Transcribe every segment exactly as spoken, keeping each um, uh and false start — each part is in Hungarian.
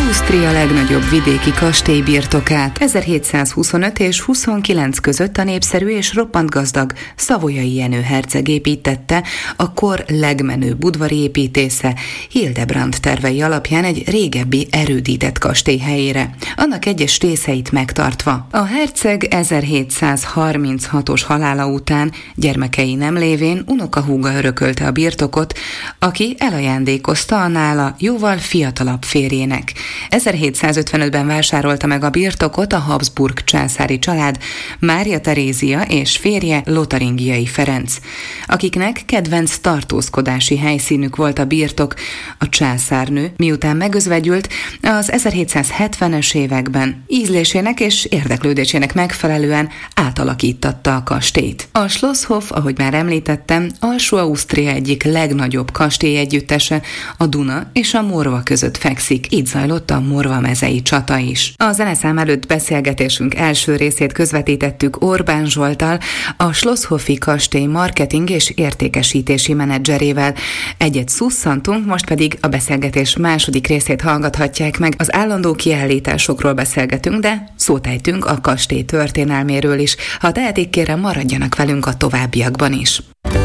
Ausztria legnagyobb vidéki kastély birtokát. ezerhétszázhuszonöt és huszonkilenc között a népszerű és roppant gazdag Savoyai Jenő herceg építette, a kor legmenőbb udvari építésze Hildebrand tervei alapján egy régebbi erődített kastély helyére, annak egyes részeit megtartva. A herceg ezerhétszázharminchatos halála után gyermekei nem lévén unokahúga örökölte a birtokot, aki elajándékozta a nála jóval fiatalabb férjének. ezerhétszázötvenötben vásárolta meg a birtokot a Habsburg császári család, Mária Terézia és férje Lotaringiai Ferenc, akiknek kedvenc tartózkodási helyszínük volt a birtok. A császárnő, miután megözvegyült, az ezerhétszázhetvenes években ízlésének és érdeklődésének megfelelően átalakítatta a kastélyt. A Schlosshof, ahogy már említettem, Alsó-Ausztria egyik legnagyobb kastélyegyüttese, a Duna és a Morva között fekszik. Itt zajlott a Morva mezei csata is. A zeneszám előtt beszélgetésünk első részét közvetítettük Orbán Zsolttal, a Schlosshofi kastély marketing és értékesítési menedzserével. Egyet szusszantunk, most pedig a beszélgetés második részét hallgathatják meg. Az állandó kiállításokról beszélgetünk, de szót ejtünk a kastély történelméről is. Ha tehetik, kérem, maradjanak velünk a továbbiakban is.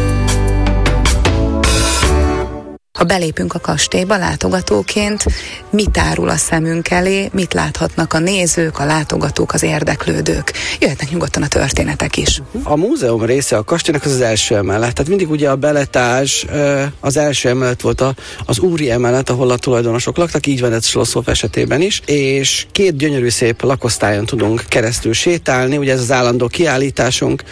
Ha belépünk a kastélyba látogatóként, mit árul a szemünk elé, mit láthatnak a nézők, a látogatók, az érdeklődők? Jöhetnek nyugodtan a történetek is. A múzeum része a kastélynak az az első emelet. Tehát mindig ugye a beletázs az első emelet volt az úri emelet, ahol a tulajdonosok laktak, így van ez Schlosshof esetében is, és két gyönyörű szép lakosztályon tudunk keresztül sétálni. Ugye ez az állandó kiállításunk,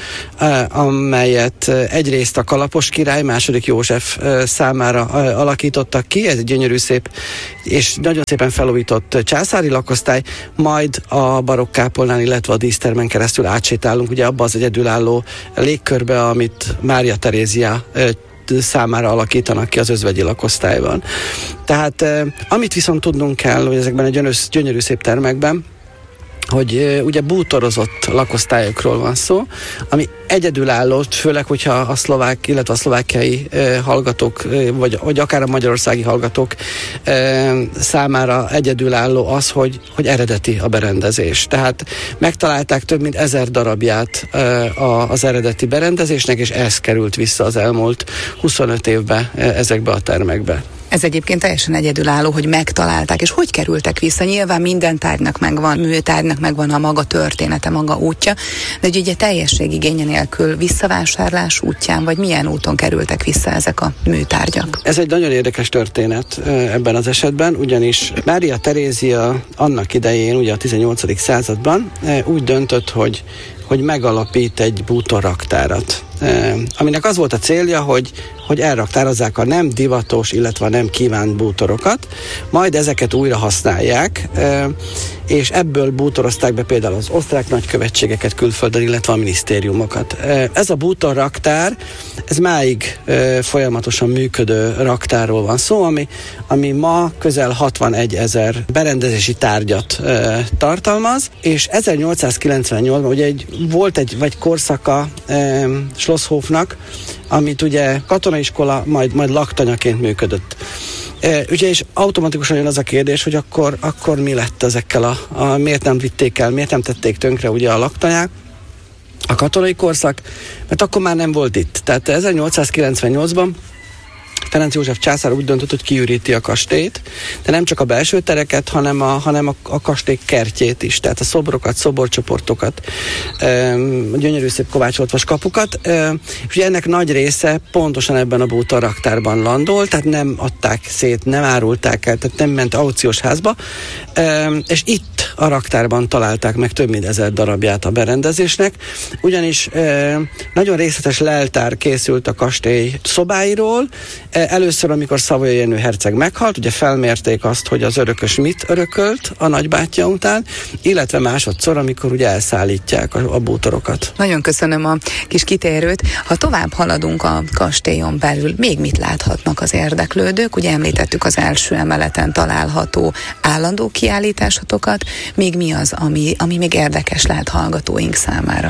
amelyet egyrészt a Kalapos király, második József számára alakítottak ki, ez egy gyönyörű szép és nagyon szépen felújított császári lakosztály, majd a barokk kápolnán, illetve a dísztermen keresztül átsétálunk ugye abba az egyedülálló légkörbe, amit Mária Terézia számára alakítanak ki az özvegyi lakosztályban. Tehát amit viszont tudnunk kell, hogy ezekben a gyönyörű, gyönyörű szép termekben, hogy uh, ugye bútorozott lakosztályokról van szó, ami egyedülálló, főleg, hogyha a szlovák, illetve a szlovákiai uh, hallgatók, uh, vagy, vagy akár a magyarországi hallgatók uh, számára egyedülálló az, hogy, hogy eredeti a berendezés. Tehát megtalálták több mint ezer darabját uh, a, az eredeti berendezésnek, és ez került vissza az elmúlt huszonöt évben uh, ezekbe a termekbe. Ez egyébként teljesen egyedülálló, hogy megtalálták, és hogy kerültek vissza. Nyilván minden tárgynak megvan, műtárgynak megvan a maga története, maga útja, de hogy ugye teljességigénye nélkül visszavásárlás útján, vagy milyen úton kerültek vissza ezek a műtárgyak? Ez egy nagyon érdekes történet ebben az esetben, ugyanis Mária Terézia annak idején, ugye a tizennyolcadik században úgy döntött, hogy hogy megalapít egy bútorraktárat, eh, aminek az volt a célja, hogy, hogy elraktározzák a nem divatos, illetve a nem kívánt bútorokat, majd ezeket újra használják, eh, és ebből bútorozták be például az osztrák nagykövetségeket külföldön, illetve a minisztériumokat. Eh, ez a bútorraktár, ez máig eh, folyamatosan működő raktárról van szó, ami, ami ma közel hatvanegy-ezer berendezési tárgyat eh, tartalmaz, és ezernyolcszázkilencvennyolcban ugye egy volt egy vagy korszaka e, Schlosshofnak, amit ugye katonaiskola, majd, majd laktanyaként működött. E, ugye és automatikusan jön az a kérdés, hogy akkor, akkor mi lett ezekkel a, a miért nem vitték el, miért nem tették tönkre ugye a laktanyák, a katonai korszak, mert akkor már nem volt itt. Tehát ezernyolcszázkilencvennyolcban Ferenc József császár úgy döntött, hogy kiüríti a kastélyt, de nem csak a belső tereket, hanem a, hanem a, a kastély kertjét is, tehát a szobrokat, szoborcsoportokat, e, gyönyörű szép kovácsolt vaskapukat, e, és ugye ennek nagy része pontosan ebben a bútorraktárban landol, tehát nem adták szét, nem árulták el, tehát nem ment aukciós házba, e, és itt a raktárban találták meg több mint ezer darabját a berendezésnek, ugyanis e, nagyon részletes leltár készült a kastély szobáiról. Először, amikor Savoyai Jenő herceg meghalt, ugye felmérték azt, hogy az örökös mit örökölt a nagybátyja után, illetve másodszor, amikor ugye elszállítják a, a bútorokat. Nagyon köszönöm a kis kitérőt. Ha tovább haladunk a kastélyon belül, még mit láthatnak az érdeklődők? Ugye említettük az első emeleten található állandó kiállításokat, még mi az, ami, ami még érdekes lehet hallgatóink számára?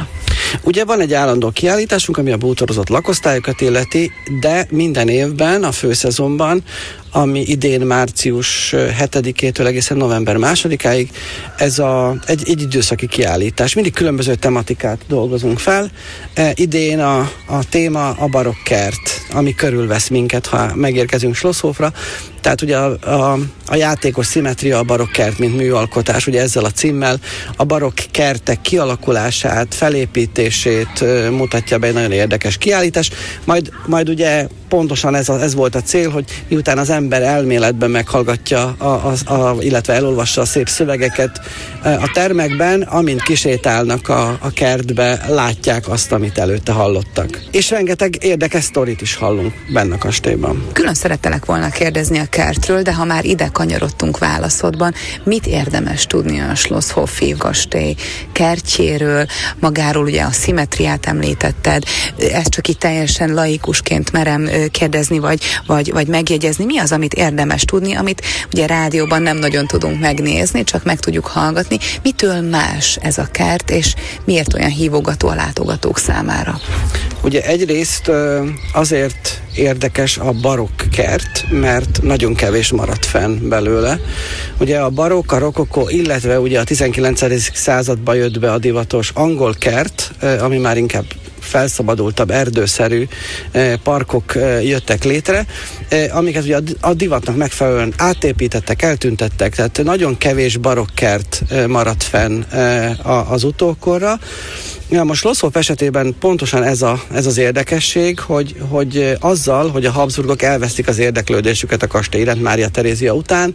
Ugye van egy állandó kiállításunk, ami a bútorozott lakosztályokat illeti, de minden évben, a főszezonban, ami idén március hetedikétől egészen november másodikáig, ez a, egy, egy időszaki kiállítás. Mindig különböző tematikát dolgozunk fel. E, idén a, a téma a barokkert, ami körülvesz minket, ha megérkezünk Schlosshofra. Tehát ugye a, a, a játékos szimmetria, a barokkert, mint műalkotás, ugye ezzel a címmel a barokk kertek kialakulását, felépítését uh, mutatja be egy nagyon érdekes kiállítás. Majd, majd ugye pontosan ez, a, ez volt a cél, hogy miután az ember elméletben meghallgatja, a, a, a, illetve elolvassa a szép szövegeket uh, a termekben, amint kisétálnak a, a kertbe, látják azt, amit előtte hallottak. És rengeteg érdekes sztorit is hallunk benne a kastélyban. Külön szerettelek volna kérdezni a kertről, de ha már ide kanyarodtunk válaszodban, mit érdemes tudni a Schlosshofi kastély kertjéről, magáról ugye a szimmetriát említetted, ezt csak itt teljesen laikusként merem kérdezni, vagy, vagy, vagy megjegyezni, mi az, amit érdemes tudni, amit ugye rádióban nem nagyon tudunk megnézni, csak meg tudjuk hallgatni, mitől más ez a kert, és miért olyan hívogató a látogatók számára? Ugye egyrészt azért érdekes a barokk kert, mert nagyon kevés maradt fenn belőle. Ugye a barokk, a rokokó, illetve ugye a tizenkilencedik században jött be a divatos angol kert, ami már inkább felszabadultabb, erdőszerű parkok jöttek létre, amiket ugye a divatnak megfelelően átépítettek, eltüntettek, tehát nagyon kevés barokkert maradt fenn az utókorra. Ja, most Schlosshof esetében pontosan ez, a, ez az érdekesség, hogy, hogy azzal, hogy a Habsburgok elvesztik az érdeklődésüket a kastély iránt Mária Terézia után,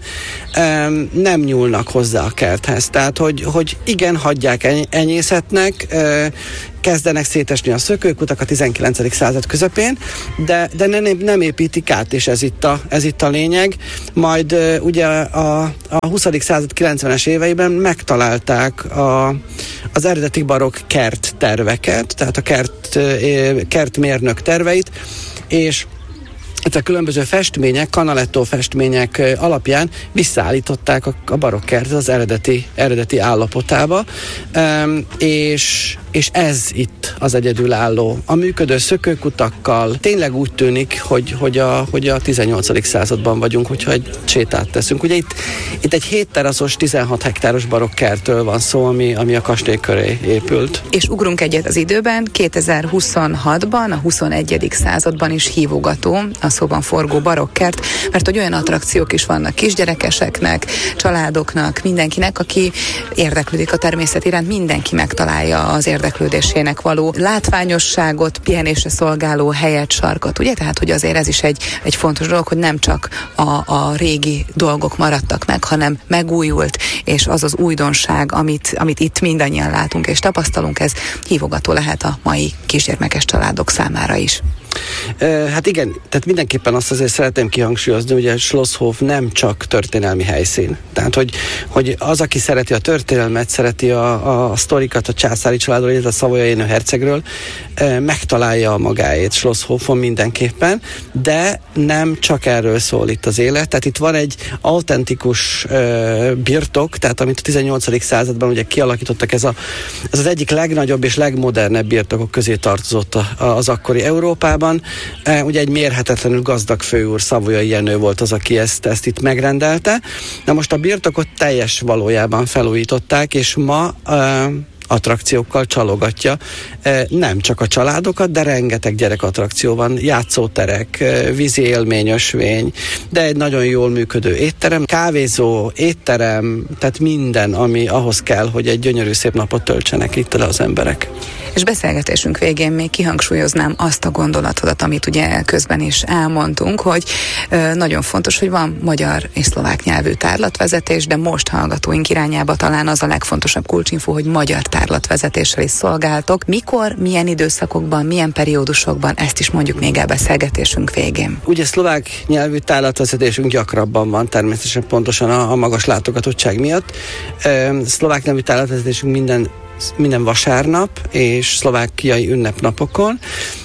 nem nyúlnak hozzá a kerthez. Tehát, hogy, hogy igen, hagyják enyészetnek, kezdenek szétesni a szökőkutak a tizenkilencedik század közepén, de, de nem, nem építik át, és ez itt a, ez itt a lényeg. Majd uh, ugye a, a huszadik század kilencvenes éveiben megtalálták a, az eredeti barokk kert terveket, tehát a kert, uh, kertmérnök terveit, és a különböző festmények, Canaletto festmények alapján visszaállították a, a barokk kertet az eredeti, eredeti állapotába, um, és, és ez itt az egyedülálló. A működő szökőkutakkal tényleg úgy tűnik, hogy, hogy, a, hogy a tizennyolcadik században vagyunk, hogyha egy sétát teszünk. Ugye itt, itt egy hét teraszos, tizenhat hektáros barokk kertről van szó, ami, ami a kastély köré épült. És ugrunk egyet az időben, kétezer-huszonhatban, a huszonegyedik században is hívogató a szóban forgó barokkert, mert hogy olyan attrakciók is vannak kisgyerekeseknek, családoknak, mindenkinek, aki érdeklődik a természet iránt, mindenki megtalálja az érdeklődésének való látványosságot, pihenésre szolgáló helyet, sarkot, ugye? Tehát, hogy azért ez is egy, egy fontos dolog, hogy nem csak a, a régi dolgok maradtak meg, hanem megújult, és az az újdonság, amit, amit itt mindannyian látunk és tapasztalunk, ez hívogató lehet a mai kisgyermekes családok számára is. Hát igen, tehát mindenképpen azt azért szeretném kihangsúlyozni, hogy a Schlosshof nem csak történelmi helyszín. Tehát, hogy, hogy az, aki szereti a történelmet, szereti a, a sztorikat a császári családról, illetve a Savoyai Jenő hercegről, megtalálja magáét Schlosshofon mindenképpen, de nem csak erről szól itt az élet. Tehát itt van egy autentikus birtok, tehát amit a tizennyolcadik században ugye kialakítottak, ez, a, ez az egyik legnagyobb és legmodernebb birtokok közé tartozott az akkori Európában. Ugye egy mérhetetlenül gazdag főúr, Savoyai Jenő volt az, aki ezt, ezt itt megrendelte. Na most a birtokot teljes valójában felújították, és ma uh, attrakciókkal csalogatja nem csak a családokat, de rengeteg gyerek attrakció van, játszóterek, vízi élmény, ösvény, de egy nagyon jól működő étterem, kávézó, étterem, tehát minden, ami ahhoz kell, hogy egy gyönyörű szép napot töltsenek itt az emberek. És beszélgetésünk végén még kihangsúlyoznám azt a gondolatodat, amit ugye közben is elmondtunk, hogy ö, nagyon fontos, hogy van magyar és szlovák nyelvű tárlatvezetés, de most hallgatóink irányába talán az a legfontosabb kulcsinfó, hogy magyar tárlatvezetéssel is szolgáltok. Mikor, milyen időszakokban, milyen periódusokban, ezt is mondjuk még el beszélgetésünk végén. Ugye szlovák nyelvű tárlatvezetésünk gyakrabban van, természetesen pontosan a, a magas látogatottság miatt. Ö, szlovák nyelvű tárlatvezetésünk minden minden vasárnap és szlovákiai ünnepnapokon.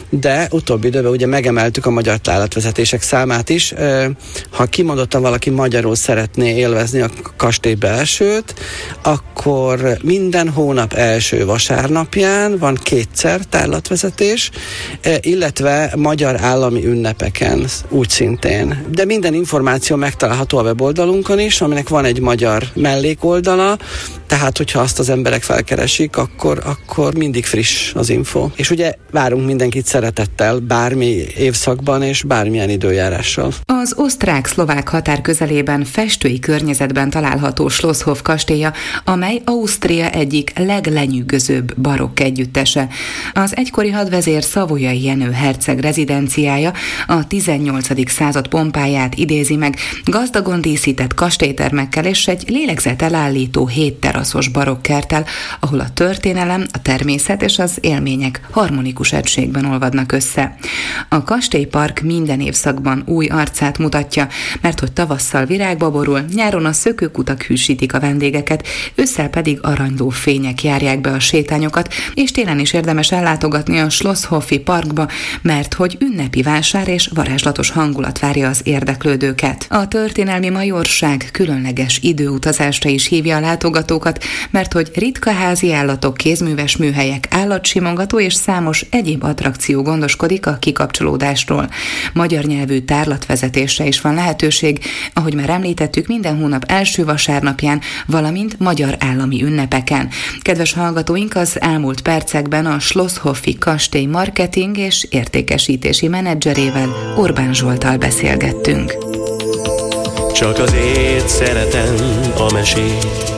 de utóbbi időben ugye megemeltük a magyar tárlatvezetések számát is. Ha kimondottan valaki magyarul szeretné élvezni a kastély belsőt, akkor minden hónap első vasárnapján van kétszer tárlatvezetés, illetve magyar állami ünnepeken úgy szintén. De minden információ megtalálható a weboldalunkon is, aminek van egy magyar mellékoldala, tehát hogyha azt az emberek felkeresik, akkor, akkor mindig friss az info. És ugye várunk mindenkit szeretettel, bármi évszakban és bármilyen időjárással. Az osztrák-szlovák határ közelében festői környezetben található Schlosshof kastélya, amely Ausztria egyik leglenyűgözőbb barokk együttese. Az egykori hadvezér Savoyai Jenő herceg rezidenciája a tizennyolcadik század pompáját idézi meg, gazdagon díszített kastélytermekkel és egy lélegzetelállító hét teraszos barokkerttel, ahol a történelem, a természet és az élmények harmonikus egységben olvadnak össze. A kastélypark minden évszakban új arcát mutatja, mert hogy tavasszal virágba borul, nyáron a szökőkutak hűsítik a vendégeket, ősszel pedig aranyló fények járják be a sétányokat, és télen is érdemes ellátogatni a Schlosshofi parkba, mert hogy ünnepi vásár és varázslatos hangulat várja az érdeklődőket. A történelmi majorság különleges időutazásra is hívja a látogatókat, mert hogy ritka házi állatok, kézműves műhelyek, állatsimogató és számos egyéb attrakció gondoskodik a kikapcsolódásról. Magyar nyelvű tárlatvezetésre is van lehetőség, ahogy már említettük, minden hónap első vasárnapján, valamint magyar állami ünnepeken. Kedves hallgatóink, az elmúlt percekben a Schlosshofi kastély marketing és értékesítési menedzserével, Orbán Zsolttal beszélgettünk. Csak azért szeretem a mesét,